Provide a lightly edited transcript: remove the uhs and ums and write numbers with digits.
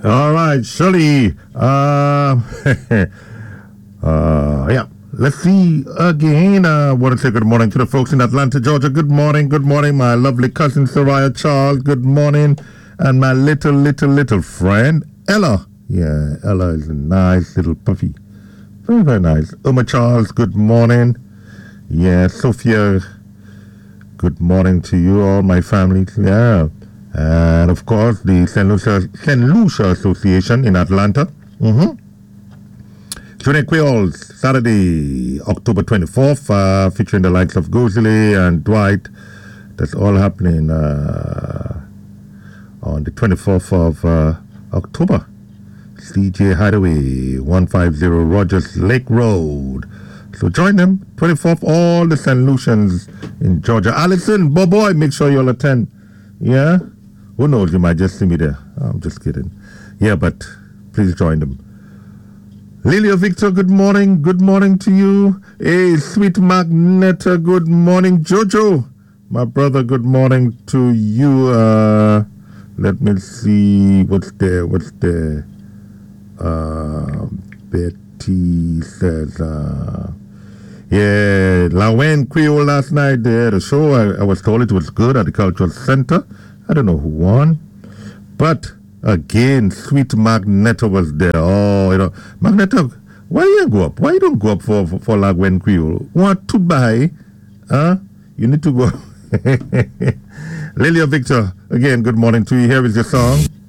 All right, Shirley. Yeah. Let's see again. I want to say good morning to the folks in Atlanta, Georgia. Good morning, my lovely cousin Soraya Charles. Good morning, and my little friend Ella. Yeah, Ella is a nice little puppy, very nice. Uma Charles. Good morning. Yeah, Sophia. Good morning to you all, my family. Yeah, and of course the St. Lucia Association in Atlanta. Trinidad Creoles, Saturday, October 24th, featuring the likes of Gozley and Dwight. That's all happening on the 24th of October. CJ Hideaway, 150 Rogers Lake Road. So join them, 24th, all the St. Lucians in Georgia. Allison, boy, make sure you'll attend. Yeah? Who knows, you might just see me there. I'm just kidding. Yeah, but please join them. Lilia Victor, good morning. Good morning to you. Hey, Sweet Magneta, good morning. Jojo, my brother, good morning to you. Let me see. What's there? Betty says, yeah, Lawen Creole last night there. The show, I was told it was good at the Cultural Center. I don't know who won. But again, Sweet Magneto was there. Oh, Magneto, why you go up? Why you don't go up for Lagwen Creole? Want to buy? You need to go. Lilia Victor, again, good morning to you. Here is your song.